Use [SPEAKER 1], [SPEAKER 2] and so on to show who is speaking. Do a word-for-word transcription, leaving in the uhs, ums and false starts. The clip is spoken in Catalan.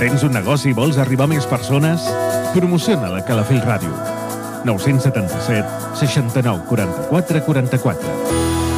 [SPEAKER 1] Tens un negoci i vols arribar a més persones? Promociona la Calafell Ràdio. nou set set, seixanta-nou, quaranta-quatre, quaranta-quatre.